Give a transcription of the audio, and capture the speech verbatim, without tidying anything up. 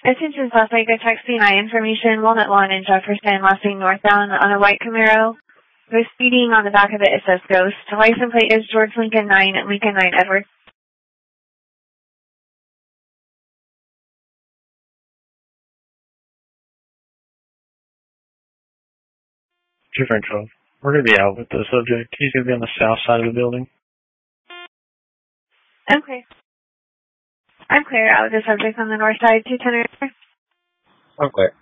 Attention suspect, a text C nine information, Walnut Lawn in Jefferson, last seen northbound on a white Camaro. Was speeding on the back of it, it says Ghost. The license plate is George Lincoln nine, Lincoln nine Edward. Differential. We're going to be out with the subject. He's going to be on the south side of the building. Okay. I'm clear out with the subject on the north side, two ten. I'm clear.